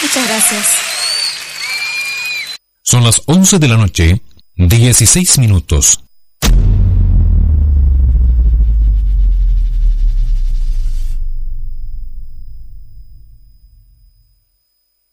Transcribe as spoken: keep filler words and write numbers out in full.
Muchas gracias. Son las once de la noche, dieciséis minutos.